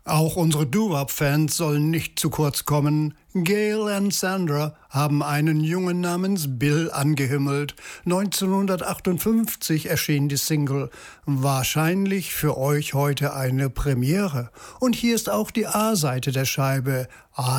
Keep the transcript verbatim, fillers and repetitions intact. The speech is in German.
Auch unsere Doo-Wop-Fans sollen nicht zu kurz kommen. Gail und Sandra haben einen Jungen namens Bill angehimmelt. neunzehnhundertachtundfünfzig erschien die Single. Wahrscheinlich für euch heute eine Premiere. Und hier ist auch die A-Seite der Scheibe.